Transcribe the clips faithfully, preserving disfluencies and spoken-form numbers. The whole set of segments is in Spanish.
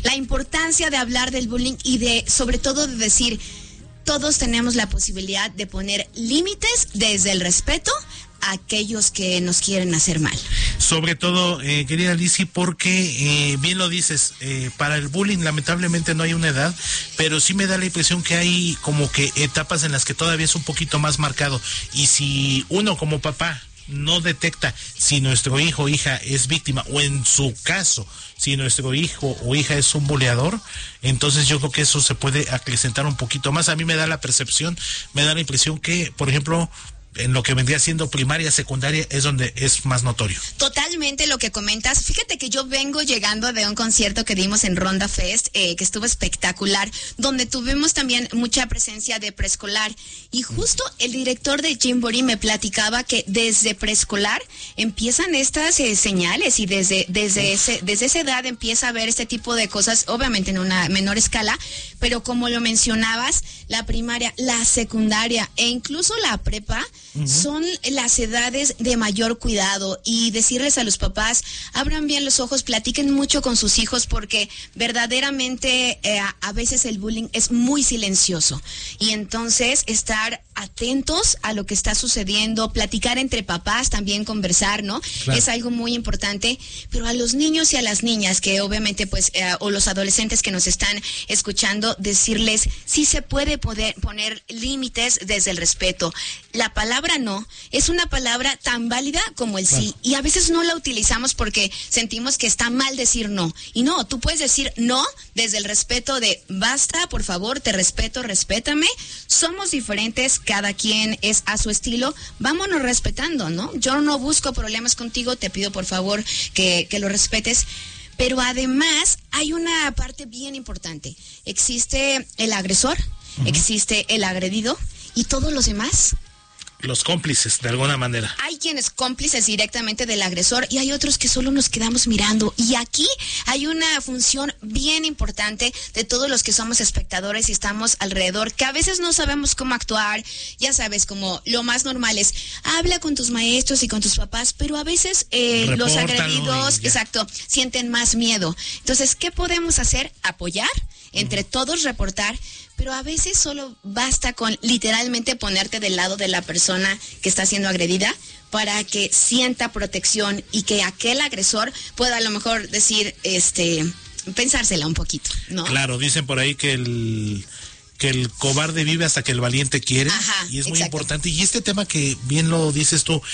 La importancia de hablar del bullying y de, sobre todo, de decir, todos tenemos la posibilidad de poner límites desde el respeto a aquellos que nos quieren hacer mal. Sobre todo, eh, querida Lizzy, porque eh, bien lo dices, eh, para el bullying lamentablemente no hay una edad, pero sí me da la impresión que hay como que etapas en las que todavía es un poquito más marcado, y si uno como papá no detecta si nuestro hijo o hija es víctima, o en su caso, si nuestro hijo o hija es un buleador, entonces yo creo que eso se puede acrecentar un poquito más. A mí me da la percepción, me da la impresión que, por ejemplo, en lo que vendría siendo primaria, secundaria, es donde es más notorio. Totalmente lo que comentas. Fíjate que yo vengo llegando de un concierto que dimos en Ronda Fest, eh, que estuvo espectacular, donde tuvimos también mucha presencia de preescolar. Y justo el director de Gymboree me platicaba que desde preescolar empiezan estas eh, señales, y desde, desde, ese, desde esa edad empieza a ver este tipo de cosas, obviamente en una menor escala, pero como lo mencionabas, la primaria, la secundaria e incluso la prepa, Uh-huh. son las edades de mayor cuidado, y decirles a los papás, abran bien los ojos, platiquen mucho con sus hijos, porque verdaderamente eh, a veces el bullying es muy silencioso, y entonces estar atentos a lo que está sucediendo, platicar entre papás, también conversar, ¿no? Claro. Es algo muy importante, pero a los niños y a las niñas que obviamente pues, eh, o los adolescentes que nos están escuchando, decirles, sí se puede poder poner límites desde el respeto. La palabra no es una palabra tan válida como el sí, y a veces no la utilizamos porque sentimos que está mal decir no, y no, tú puedes decir no desde el respeto de, basta, por favor, te respeto, respétame, somos diferentes, cada quien es a su estilo, vámonos respetando, ¿no? Yo no busco problemas contigo, te pido por favor que, que lo respetes. Pero además hay una parte bien importante. Existe el agresor, uh-huh. existe el agredido, y todos los demás. Los cómplices, de alguna manera. Hay quienes cómplices directamente del agresor, y hay otros que solo nos quedamos mirando. Y aquí hay una función bien importante de todos los que somos espectadores y estamos alrededor, que a veces no sabemos cómo actuar. Ya sabes, como lo más normal es, habla con tus maestros y con tus papás, pero a veces eh, los agredidos, exacto, sienten más miedo. Entonces, ¿qué podemos hacer? Apoyar, entre uh-huh. todos reportar, pero a veces solo basta con literalmente ponerte del lado de la persona que está siendo agredida para que sienta protección, y que aquel agresor pueda a lo mejor decir, este, pensársela un poquito, ¿no? Claro, dicen por ahí que el que el cobarde vive hasta que el valiente quiere. Ajá, y es muy exacto. importante. Y este tema que bien lo dices tú,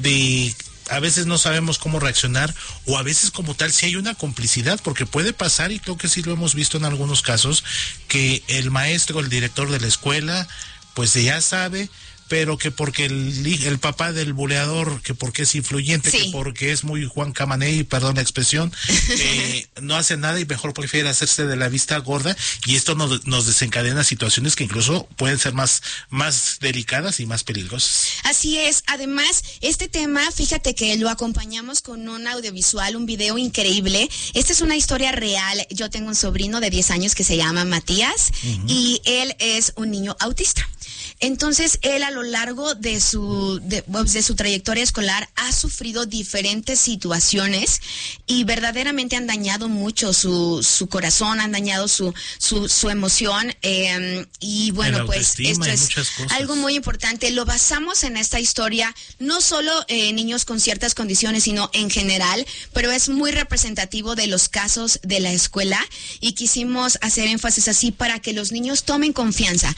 de a veces no sabemos cómo reaccionar, o a veces como tal si hay una complicidad, porque puede pasar, y creo que sí lo hemos visto en algunos casos, que el maestro, el director de la escuela, pues ya sabe, pero que porque el, el papá del buleador, que porque es influyente, sí. que porque es muy Juan Camaney, perdón la expresión, eh, no hace nada y mejor prefiere hacerse de la vista gorda, y esto nos, nos desencadena situaciones que incluso pueden ser más, más delicadas y más peligrosas. Así es. Además, este tema, fíjate que lo acompañamos con un audiovisual, un video increíble. Esta es una historia real. Yo tengo un sobrino de diez años que se llama Matías, uh-huh. y él es un niño autista. Entonces, él a lo largo de su de, de su trayectoria escolar ha sufrido diferentes situaciones, y verdaderamente han dañado mucho su su corazón, han dañado su su, su emoción, eh, y bueno, pues esto es algo muy importante. Lo basamos en esta historia, no solo eh, niños con ciertas condiciones, sino en general, pero es muy representativo de los casos de la escuela, y quisimos hacer énfasis así para que los niños tomen confianza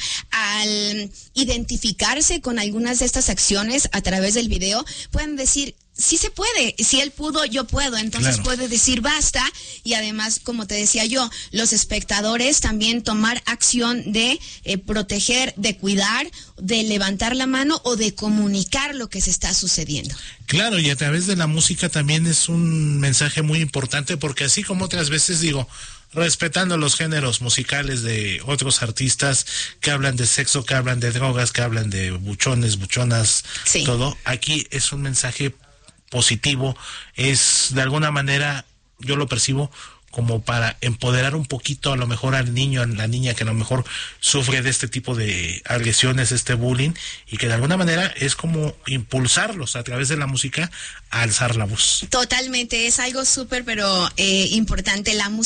al identificarse con algunas de estas acciones a través del video, pueden decir, sí se puede, si él pudo, yo puedo. Entonces claro. puede decir basta, y además, como te decía yo, los espectadores también tomar acción de eh, proteger, de cuidar, de levantar la mano o de comunicar lo que se está sucediendo. Claro, y a través de la música también es un mensaje muy importante, porque así como otras veces digo, respetando los géneros musicales de otros artistas que hablan de sexo, que hablan de drogas, que hablan de buchones, buchonas, sí. todo, aquí es un mensaje positivo, es de alguna manera, yo lo percibo como para empoderar un poquito a lo mejor al niño, a la niña que a lo mejor sufre de este tipo de agresiones, este bullying, y que de alguna manera es como impulsarlos a través de la música a alzar la voz. Totalmente, es algo súper pero eh, importante la música.